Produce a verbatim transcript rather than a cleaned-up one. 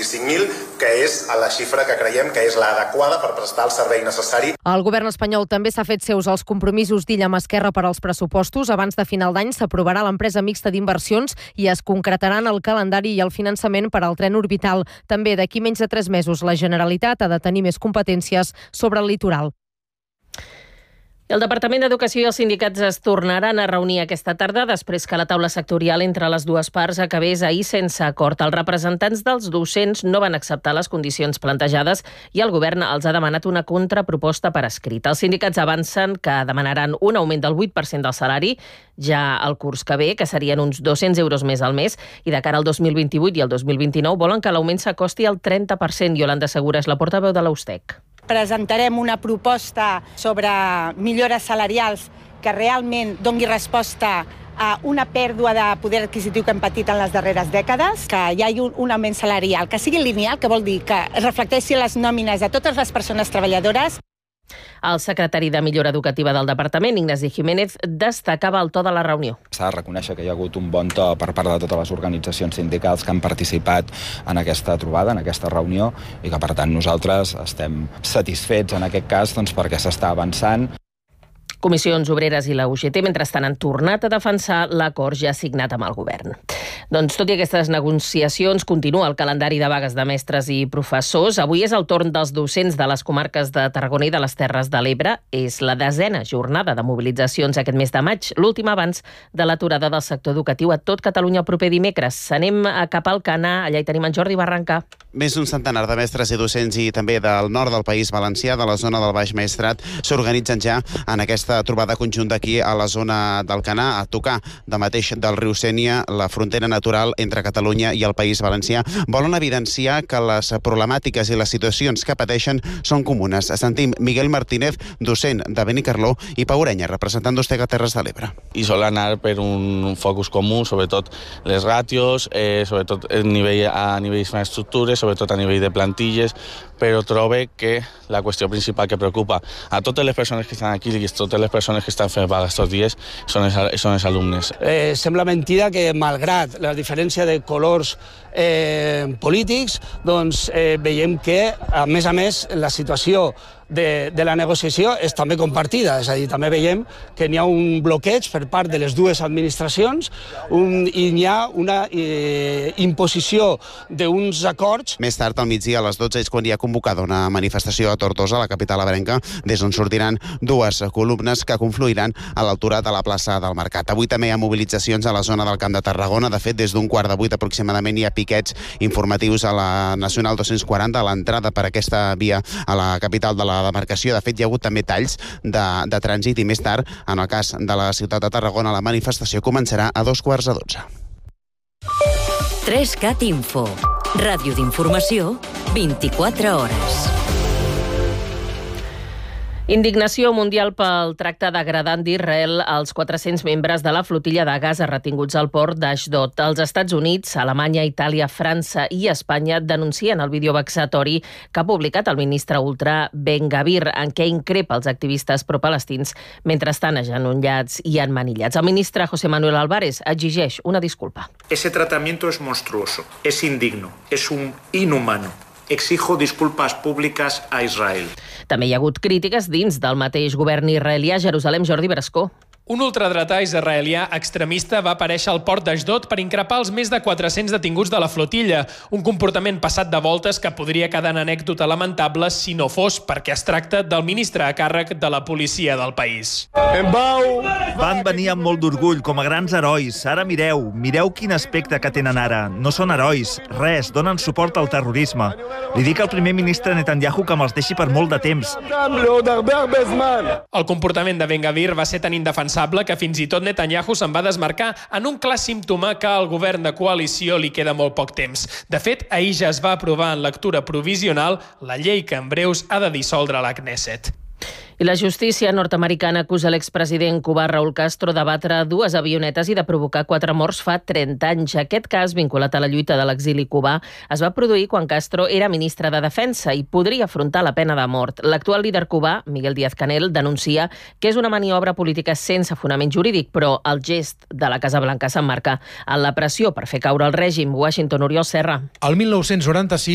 vint-i-cinc mil, que és la xifra que creiem que és l'adequada per prestar el servei necessari. El govern espanyol també s'ha fet seus els compromisos d'Illa amb Esquerra per als pressupostos. Abans de final d'any s'aprovarà l'empresa mixta d'inversions i es concretaran el calendari i el finançament per al tren orbital. També d'aquí menys de tres mesos la Generalitat ha de tenir més competències sobre el litoral. El Departament d'Educació i els sindicats es tornaran a reunir aquesta tarda després que la taula sectorial entre les dues parts acabés ahir sense acord. Els representants dels docents no van acceptar les condicions plantejades i el govern els ha demanat una contraproposta per escrit. Els sindicats avancen que demanaran un augment del vuit per cent del salari ja el curs que ve, que serien uns dos-cents euros més al mes, i de cara al dos mil vint-i-vuit i al dos mil vint-i-nou volen que l'augment s'acosti al trenta per cent. Yolanda Segura és la portaveu de l'Eustec. Presentarem una proposta sobre millores salarials que realment doni resposta a una pèrdua de poder adquisitiu que hem patit en les darreres dècades, que hi hagi un, un augment salarial que sigui lineal, que vol dir que es reflecteixi les nòmines de totes les persones treballadores. El secretari de Millora Educativa del Departament, Ignasi Jiménez, destacava el to de la reunió. S'ha de reconèixer que hi ha hagut un bon to per part de totes les organitzacions sindicals que han participat en aquesta trobada, en aquesta reunió, i que, per tant, nosaltres estem satisfets en aquest cas doncs, perquè s'està avançant. Comissions Obreres i la U G T, mentrestant, han tornat a defensar l'acord ja signat amb el govern. Doncs, tot i aquestes negociacions, continua el calendari de vagues de mestres i professors. Avui és el torn dels docents de les comarques de Tarragona i de les Terres de l'Ebre. És la desena jornada de mobilitzacions aquest mes de maig, l'última abans de l'aturada del sector educatiu a tot Catalunya el proper dimecres. Anem cap al Canà, allà hi tenim en Jordi Barranca. Més d'un centenar de mestres i docents i també del nord del País Valencià, de la zona del Baix Maestrat, s'organitzen ja en aquesta trobada conjunta aquí a la zona del Canà, a tocar de mateix del riu Sénia, la frontera natural entre Catalunya i el País Valencià. Volen evidenciar que les problemàtiques i les situacions que pateixen són comunes. Sentim Miguel Martínez, docent de Benicarló, i Pau Orenya, representant d'Ustec a Terres de l'Ebre. I sol anar per un focus comú, sobretot les ràtios, eh, sobretot a nivell, a nivell d'infraestructures, sobretot a nivell de plantilles, però trobe que la qüestió principal que preocupa a totes les persones que estan aquí i a totes les persones que estan fent vaga aquests dies són els, són els alumnes. Eh, sembla mentida que, malgrat la diferència de colors eh, polítics, doncs eh, veiem que, a més a més, la situació de, de la negociació és també compartida, és a dir, també veiem que n'hi ha un bloqueig per part de les dues administracions un, i n'hi ha una eh, imposició d'uns acords. Més tard, al migdia, a les dotze, és quan hi ha convocada una manifestació a Tortosa, la capital ebrenca, des d'on sortiran dues columnes que confluiran a l'altura de la plaça del Mercat. Avui també hi ha mobilitzacions a la zona del Camp de Tarragona. De fet, des d'un quart de vuit aproximadament hi ha piquets informatius a la Nacional dos-cents quaranta, a l'entrada per aquesta via a la capital de la demarcació. De fet, hi ha hagut també talls de, de trànsit i més tard, en el cas de la ciutat de Tarragona, la manifestació començarà a dos quarts de dotze. tres cat Info. Ràdio d'informació, vint-i-quatre hores. Indignació mundial pel tracte degradant d'Israel als quatre-cents membres de la flotilla de Gaza retinguts al port d'Ashdod. Els Estats Units, Alemanya, Itàlia, França i Espanya denuncien el vídeo vexatori que ha publicat el ministre ultra Ben Gvir, en què increpa els activistes propalestins mentre estan agenollats i emmanillats. El ministre José Manuel Álvarez exigeix una disculpa. Ese tratamiento es monstruoso, es indigno, es un inhumano. Exijo disculpas públicas a Israel. També hi ha hagut crítiques dins del mateix govern israelià. Jerusalem, Jordi Brascó. Un ultradretà israelià extremista va aparèixer al port d'Ashdod per increpar els més de quatre-cents detinguts de la flotilla, un comportament passat de voltes que podria quedar en anècdota lamentable si no fos perquè es tracta del ministre a càrrec de la policia del país. Van venir amb molt d'orgull, com a grans herois. Ara mireu, mireu quin aspecte que tenen ara. No són herois, res, donen suport al terrorisme. Li dic al primer ministre Netanyahu que me'ls deixi per molt de temps. El comportament de Ben Gvir va ser tan indefensable que fins i tot Netanyahu se'n va desmarcar en un clar símptoma que al govern de coalició li queda molt poc temps. De fet, ahir ja es va aprovar en lectura provisional la llei que en breus ha de dissoldre la Knesset. I la justícia nord-americana acusa l'expresident cubà Raúl Castro de batre dues avionetes i de provocar quatre morts fa trenta anys. Aquest cas, vinculat a la lluita de l'exili cubà, es va produir quan Castro era ministre de Defensa i podria afrontar la pena de mort. L'actual líder cubà, Miguel Díaz-Canel, denuncia que és una maniobra política sense fonament jurídic, però el gest de la Casa Blanca s'emmarca en la pressió per fer caure el règim. Washington, Oriol Serra. El mil nou-cents noranta-sis